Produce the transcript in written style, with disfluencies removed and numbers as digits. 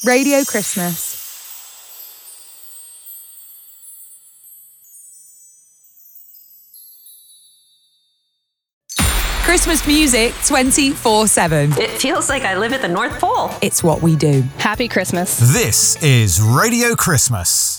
Radio Christmas. Christmas music 24/7. It feels like I live at the North Pole. It's what we do. Happy Christmas. This is Radio Christmas.